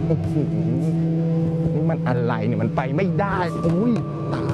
นี่มันอะไรเนี่ยมันไปไม่ได้อุ้ยตา